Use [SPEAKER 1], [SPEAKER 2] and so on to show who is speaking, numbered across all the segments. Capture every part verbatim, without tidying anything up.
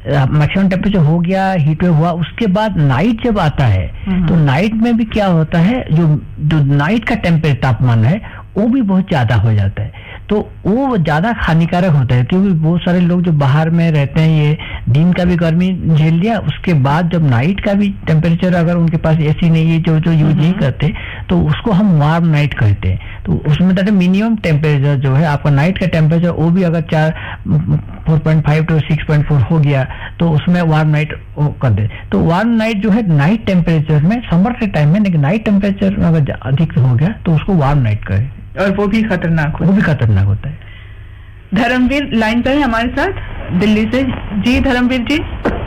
[SPEAKER 1] Maximum temperature हो गया, heat wave हुआ, उसके बाद नाइट जब आता है तो नाइट में भी क्या होता है, जो जो नाइट का टेम्परेचर तापमान है वो भी बहुत ज्यादा हो जाता है। तो वो ज्यादा हानिकारक होता है, क्योंकि बहुत सारे लोग जो बाहर में रहते हैं ये दिन का भी गर्मी झेल लिया, उसके बाद जब नाइट का भी टेम्परेचर, अगर उनके पास एसी नहीं है, जो जो यूज नहीं करते, तो उसको हम वार्म नाइट कहते हैं। तो उसमें तो मिनिमम टेम्परेचर जो है आपका नाइट का टेम्परेचर वो भी अगर चार four point five to six point four हो गया तो उसमें वार्म नाइट कर दे। तो वार्म नाइट जो है नाइट टेम्परेचर में समर के टाइम में, लेकिन नाइट टेम्परेचर अगर अधिक हो गया तो उसको वार्म नाइट कहे,
[SPEAKER 2] और वो भी खतरनाक
[SPEAKER 1] वो भी खतरनाक होता है।
[SPEAKER 2] धर्मवीर लाइन पर है हमारे साथ दिल्ली से। जी धर्मवीर जी।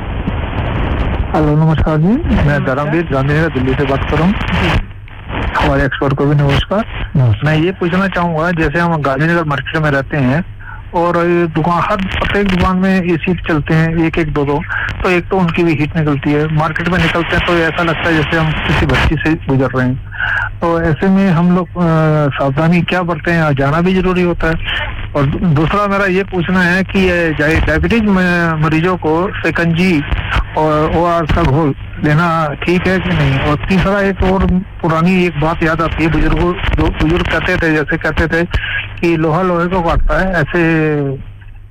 [SPEAKER 3] हेलो नमस्कार जी, मैं धर्मवीर गांधीनगर दिल्ली से बात कर रहा हूँ। हमारे एक्सपर्ट को भी नमस्कार। मैं ये पूछना चाहूंगा, जैसे हम गांधीनगर मार्केट में रहते हैं और दुकान, हर प्रत्येक दुकान में एसी चलते हैं, एक एक दो दो, तो एक तो उनकी भी हीट निकलती है, मार्केट में निकलते हैं तो ऐसा लगता है जैसे हम किसी बस्ती से गुजर रहे हैं। तो ऐसे में हम लोग सावधानी क्या बरतें हैं, जाना भी जरूरी होता है। और दूसरा मेरा ये पूछना है कि डायबिटीज मरीजों को शिकंजी और ओ आर का घोल लेना ठीक है कि नहीं। और तीसरा एक और पुरानी एक बात याद आती है, बुजुर्गों बुजुर्ग कहते थे, जैसे कहते थे कि लोहा लोहे को काटता है, ऐसे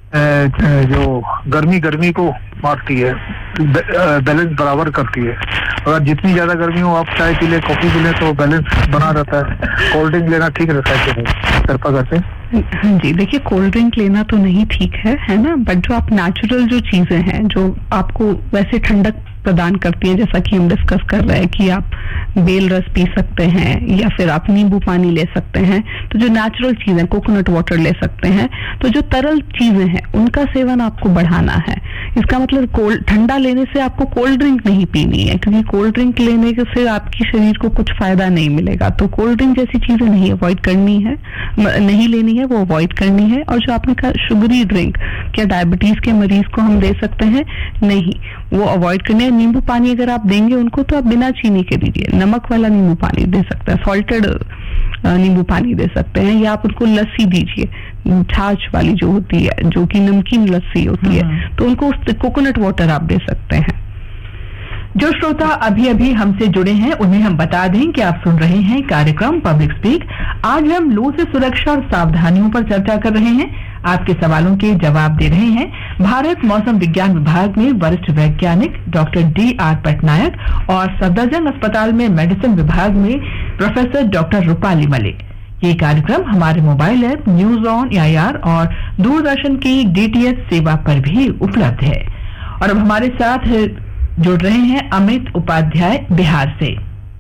[SPEAKER 3] जो गर्मी गर्मी को मारती है, बैलेंस बराबर करती है। अगर जितनी ज्यादा गर्मी हो आप चाय पी ले, कॉफी पी ले, तो बैलेंस बना रहता है। कोल्ड ड्रिंक लेना ठीक रहता है कि नहीं, कृपा करते?
[SPEAKER 4] हाँ जी, देखिए कोल्ड ड्रिंक लेना तो नहीं ठीक है, है ना, बट जो आप नेचुरल जो चीजें हैं जो आपको वैसे ठंडक प्रदान करती है, जैसा कि हम डिस्कस कर रहे हैं कि आप बेल रस पी सकते हैं या फिर आप नींबू पानी ले सकते हैं, तो जो नेचुरल चीजें, कोकोनट वाटर ले सकते हैं, तो जो तरल चीजें हैं उनका सेवन आपको बढ़ाना है। इसका मतलब कोल्ड ठंडा लेने से आपको कोल्ड ड्रिंक नहीं पीनी है, क्योंकि कोल्ड ड्रिंक लेने से आपकी शरीर को कुछ फायदा नहीं मिलेगा। तो कोल्ड ड्रिंक जैसी चीजें नहीं अवॉइड करनी है, नहीं लेनी है, वो अवॉइड करनी है। और जो आपने कहा शुगरी ड्रिंक, क्या डायबिटीज के मरीज को हम दे सकते हैं? नहीं, वो अवॉइड करने है। नींबू पानी अगर आप देंगे उनको तो आप बिना चीनी के दीजिए, नमक वाला नींबू पानी दे सकते हैं, सॉल्टेड नींबू पानी दे सकते हैं, या आप उनको लस्सी दीजिए, छाछ वाली जो होती है, जो कि नमकीन लस्सी होती है, तो उनको कोकोनट वाटर आप दे सकते हैं।
[SPEAKER 2] जो श्रोता अभी अभी हमसे जुड़े हैं उन्हें हम बता दें कि आप सुन रहे हैं कार्यक्रम पब्लिक स्पीक। आज हम लू से सुरक्षा और सावधानियों पर चर्चा कर रहे हैं। आपके सवालों के जवाब दे रहे हैं भारत मौसम विज्ञान विभाग में वरिष्ठ वैज्ञानिक डॉक्टर डी आर पटनायक और सफदरजंग अस्पताल में मेडिसिन विभाग में प्रोफेसर डॉक्टर रूपाली मलिक। ये कार्यक्रम हमारे mobile app news on A I R और दूरदर्शन की डी टी एच सेवा पर भी उपलब्ध है। और अब हमारे साथ जुड़ रहे हैं अमित उपाध्याय बिहार से।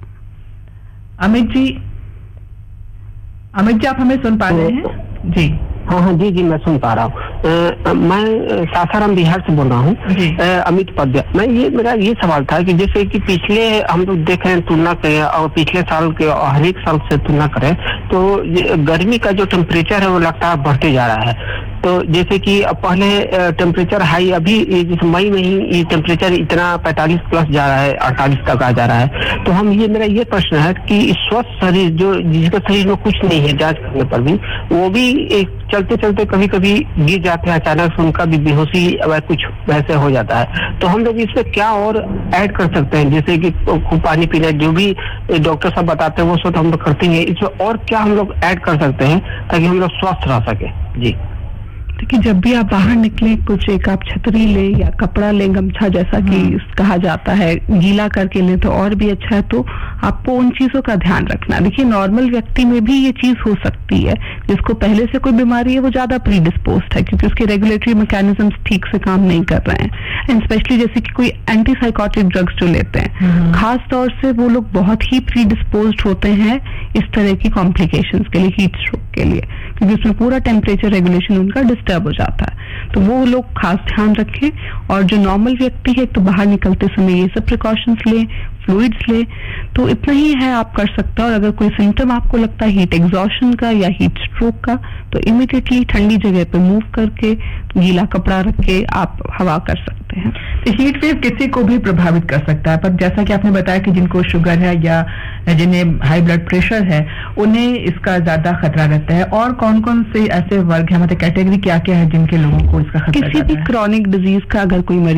[SPEAKER 2] अमित जी, अमित जी आप हमें सुन पा रहे हैं? जी
[SPEAKER 5] हाँ हाँ जी जी मैं सुन पा रहा हूँ। मैं सासाराम बिहार से बोल रहा हूँ, अमित उपाध्याय। मैं ये मेरा ये सवाल था कि जैसे कि पिछले हम लोग देख रहे हैं, तुलना करें और पिछले साल के हर एक साल से तुलना करें तो गर्मी का जो टेम्परेचर है वो लगातार बढ़ते जा रहा है। तो जैसे कि पहले टेम्परेचर हाई, अभी जिस मई में ही ये टेम्परेचर इतना पैंतालीस प्लस जा रहा है, अड़तालीस तक आ जा रहा है। तो हम ये मेरा ये प्रश्न है कि स्वस्थ शरीर जो जिसके शरीर में कुछ नहीं है, जांच करने पर भी वो भी एक चलते चलते कभी कभी गिर जाते हैं, अचानक से उनका भी बेहोशी कुछ वैसे हो जाता है। तो हम लोग इसमें क्या और ऐड कर सकते हैं, जैसे कि खूब पानी पीना, जो भी डॉक्टर साहब बताते हैं वो सब हम लोग करते हैं, इसमें और क्या हम लोग ऐड कर सकते हैं ताकि हम लोग स्वस्थ रह सके? जी
[SPEAKER 4] कि जब भी आप बाहर निकले कुछ एक आप छतरी ले या कपड़ा ले, गमछा जैसा कि कहा जाता है, गीला करके ले तो और भी अच्छा है। तो आपको उन चीजों का ध्यान रखना। देखिए नॉर्मल व्यक्ति में भी ये चीज हो सकती है, जिसको पहले से कोई बीमारी है वो ज्यादा प्रीडिस्पोज्ड है, क्योंकि उसके रेगुलेटरी मैकेनिज्म्स ठीक से काम नहीं कर रहे हैं। एंड स्पेशली जैसे कि कोई एंटीसाइकोटिक ड्रग्स जो लेते हैं, खास तौर से वो लोग बहुत ही प्रीडिस्पोज्ड होते हैं इस तरह की कॉम्प्लिकेशंस के लिए, हीट स्ट्रोक के लिए, क्योंकि उसमें पूरा टेम्परेचर रेगुलेशन उनका डिस्टर्ब हो जाता है। तो वो लोग खास ध्यान रखें। और जो नॉर्मल व्यक्ति है तो बाहर निकलते समय ये सब प्रिकॉशंस लें, फ्लूइड्स ले, तो इतना ही है आप कर सकते हैं। और अगर कोई सिम्टम आपको लगता है हीट एग्जॉशन का या हीट स्ट्रोक का, तो इमीडिएटली ठंडी जगह पे मूव करके गीला कपड़ा रख के आप हवा कर सकते हैं।
[SPEAKER 2] तो हीट वेव किसी को भी प्रभावित कर सकता है, पर जैसा कि आपने बताया कि जिनको शुगर है या जिन्हें हाई ब्लड प्रेशर है उन्हें इसका ज्यादा खतरा रहता है। और कौन कौन से ऐसे वर्ग है, मतलब कैटेगरी क्या क्या है जिनके लोगों को इसका खतरा?
[SPEAKER 4] किसी भी क्रॉनिक डिजीज का अगर कोई मरीज